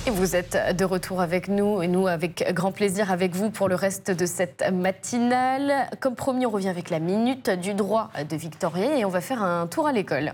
Et vous êtes de retour avec nous, et nous avec grand plaisir avec vous pour le reste de cette matinale. Comme promis, on revient avec la minute du droit de Victorien et on va faire un tour à l'école.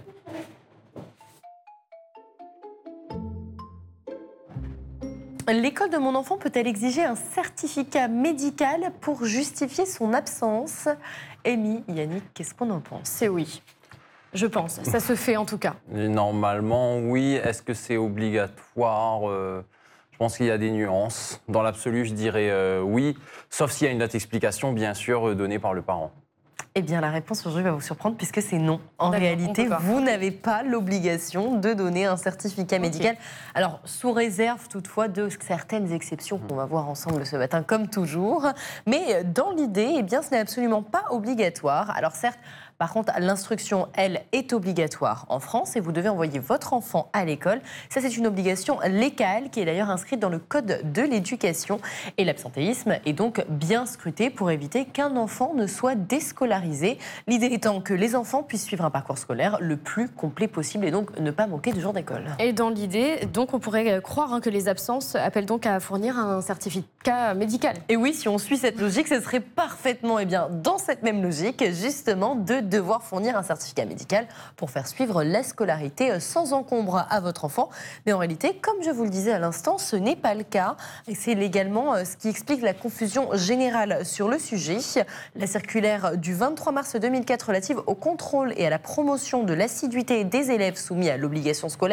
L'école de mon enfant peut-elle exiger un certificat médical pour justifier son absence? Amy, Yannick, qu'est-ce qu'on en pense? C'est oui. Je pense, ça se fait en tout cas. Normalement, oui. Est-ce que c'est obligatoire? Je pense qu'il y a des nuances. Dans l'absolu, je dirais oui, sauf s'il y a une autre explication, bien sûr, donnée par le parent. Eh bien, la réponse aujourd'hui va vous surprendre puisque c'est non. En réalité, pas. vous n'avez pas l'obligation de donner un certificat médical. Alors, sous réserve toutefois de certaines exceptions qu'on va voir ensemble ce matin, comme toujours. Mais dans l'idée, eh bien, ce n'est absolument pas obligatoire. Alors certes, par contre, l'instruction, elle, est obligatoire en France et vous devez envoyer votre enfant à l'école. Ça, c'est une obligation légale qui est d'ailleurs inscrite dans le Code de l'éducation. Et l'absentéisme est donc bien scruté pour éviter qu'un enfant ne soit déscolarisé. L'idée étant que les enfants puissent suivre un parcours scolaire le plus complet possible et donc ne pas manquer de jour d'école. Et dans l'idée, donc on pourrait croire que les absences appellent donc à fournir un certificat médical. Et oui, si on suit cette logique, ce serait parfaitement dans cette même logique, justement, de devoir fournir un certificat médical pour faire suivre la scolarité sans encombre à votre enfant. Mais en réalité, comme je vous le disais à l'instant, ce n'est pas le cas. Et c'est également ce qui explique la confusion générale sur le sujet. La circulaire du 23 mars 2004 relative au contrôle et à la promotion de l'assiduité des élèves soumis à l'obligation scolaire